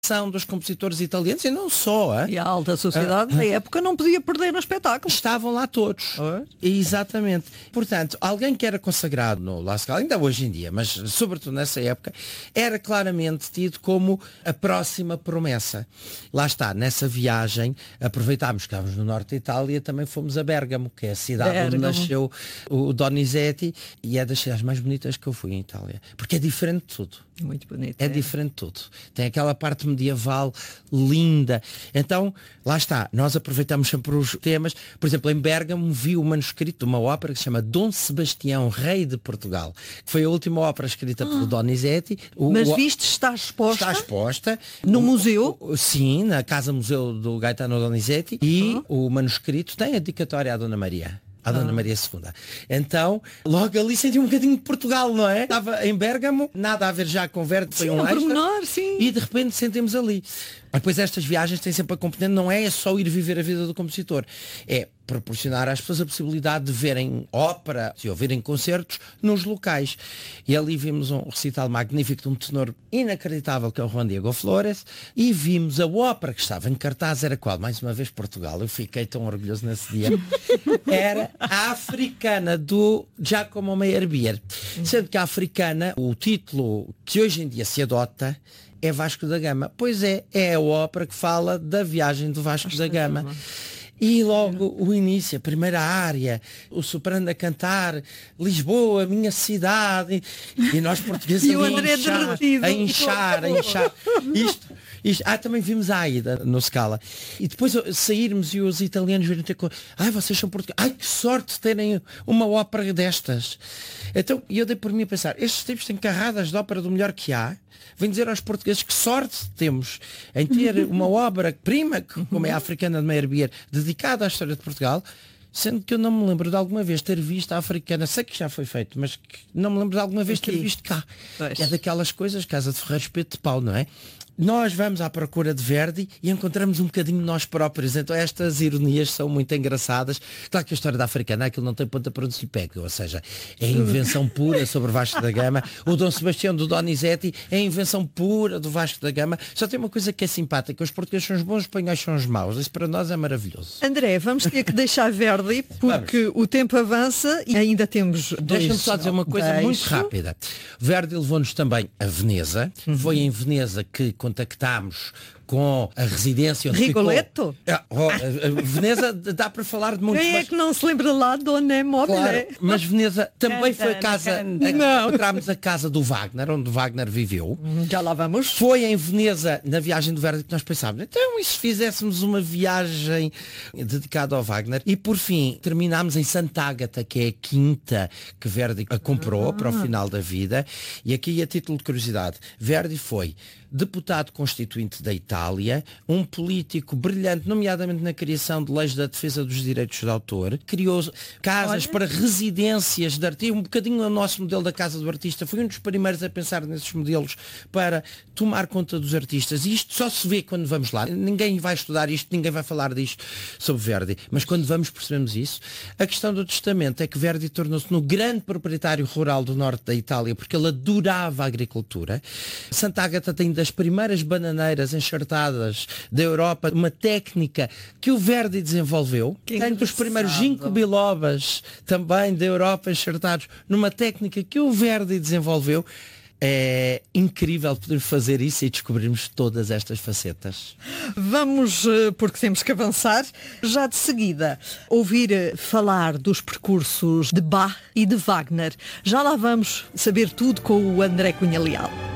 dos compositores italianos e não só. E a alta sociedade da época não podia perder no espetáculo. Estavam lá todos. Exatamente. Portanto, alguém que era consagrado no La Scala, ainda hoje em dia, mas sobretudo nessa época, era claramente tido como a próxima promessa. Lá está, nessa viagem, aproveitámos que estávamos no norte da Itália, também fomos a Bérgamo, que é a cidade onde nasceu o Donizetti, e é das cidades mais bonitas que eu fui em Itália. Porque é diferente de tudo. Muito bonito. É diferente de tudo. Tem aquela parte medieval linda. Então, lá está. Nós aproveitamos sempre os temas. Por exemplo, em Bérgamo vi o manuscrito de uma ópera que se chama Dom Sebastião, Rei de Portugal. Que foi a última ópera escrita pelo Donizetti. Mas viste, está exposta? Está exposta. No museu? Sim, na Casa Museu do Gaetano Donizetti. E o manuscrito tem a dedicatória à Dona Maria. A Dona Maria II. Então, logo ali senti um bocadinho de Portugal, não é? Estava em Bérgamo, nada a ver já com Verdi, foi um extra. Pormenor, sim. E de repente sentimos ali. Depois estas viagens têm sempre a componente, não é só ir viver a vida do compositor. É proporcionar às pessoas a possibilidade de verem ópera, de ouvirem concertos nos locais. E ali vimos um recital magnífico de um tenor inacreditável, que é o Juan Diego Flores, e vimos a ópera que estava em cartaz, era qual? Mais uma vez Portugal. Eu fiquei tão orgulhoso nesse dia. Era a Africana, do Giacomo Meyerbeer. Sendo que a Africana, o título que hoje em dia se adota, é Vasco da Gama. Pois é a ópera que fala da viagem do Vasco da Gama. E logo o início, a primeira área, o soprano a cantar Lisboa, minha cidade, e nós portugueses e o André a inchar. Isto. Também vimos a Aida no Scala. E depois sairmos e os italianos virem ter coisa. Vocês são portugueses. Que sorte de terem uma ópera destas. Então, eu dei por mim a pensar, estes tipos têm carradas de ópera do melhor que há. Vem dizer aos portugueses que sorte temos em ter uma obra-prima, como é a Africana de Meyerbeer, dedicada à história de Portugal, sendo que eu não me lembro de alguma vez ter visto a Africana, sei que já foi feito, mas não me lembro de alguma vez ter visto cá. É daquelas coisas, Casa de Ferreiro, Espeto de Pau, não é? Nós vamos à procura de Verdi e encontramos um bocadinho de nós próprios. Então estas ironias são muito engraçadas. Claro que a história da Africana, aquilo não tem ponta para onde se lhe pega. Ou seja, é invenção pura sobre Vasco da Gama. O Dom Sebastião do Donizetti é invenção pura do Vasco da Gama. Só tem uma coisa que é simpática. Os portugueses são os bons, os espanhóis são os maus. Isso para nós é maravilhoso. André, vamos ter que deixar Verdi porque o tempo avança e ainda temos dois. Deixa-me só dizer uma coisa muito rápida. Verdi levou-nos também a Veneza. Foi em Veneza que contactámos com a residência onde Rigoletto? Veneza dá para falar de muitos. Quem é que não se lembra lá de Dona Mobile? Claro, mas Veneza também foi a casa. Encontramos a casa do Wagner, onde Wagner viveu. Já lá vamos. Foi em Veneza, na viagem do Verdi, que nós pensávamos, então e se fizéssemos uma viagem dedicada ao Wagner? E por fim, terminámos em Sant'Agata, que é a quinta que Verdi a comprou para o final da vida. E aqui, a título de curiosidade, Verdi foi deputado constituinte da Itália, um político brilhante, nomeadamente na criação de leis da defesa dos direitos de autor, criou casas para residências de artistas, um bocadinho o nosso modelo da Casa do Artista, foi um dos primeiros a pensar nesses modelos para tomar conta dos artistas, e isto só se vê quando vamos lá. Ninguém vai estudar isto, ninguém vai falar disto sobre Verdi, mas quando vamos percebemos isso. A questão do testamento é que Verdi tornou-se no grande proprietário rural do norte da Itália, porque ele adorava a agricultura. Sant'Agata tem das primeiras bananeiras enxertadas da Europa, uma técnica que o Verdi desenvolveu. Tem dos primeiros ginkgo bilobas também da Europa enxertados numa técnica que o Verdi desenvolveu. É incrível poder fazer isso e descobrirmos todas estas facetas. Vamos, porque temos que avançar, já de seguida ouvir falar dos percursos de Bach e de Wagner. Já lá vamos saber tudo com o André Cunha Leal.